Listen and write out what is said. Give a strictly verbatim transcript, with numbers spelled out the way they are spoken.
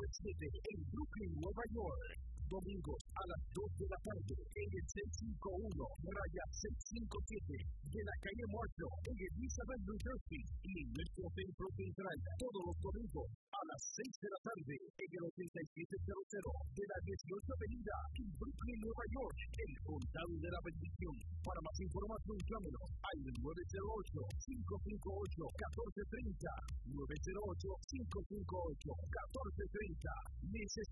siete en Brooklyn, Nueva York. Domingos a las dos de la tarde en el seiscientos cincuenta y uno, raya seiscientos cincuenta y siete de la calle Marshall en Elizabeth, New Jersey, y en nuestro centro central todos los domingos a las seis de la tarde en el ochenta y siete cero de la dieciocho Avenida en Brooklyn, Nueva York, el Condado de la Bendición. Para más información, llámenos al nueve cero ocho, cinco cinco ocho, uno cuatro tres cero, nueve cero ocho, cinco cinco ocho, uno cuatro tres cero.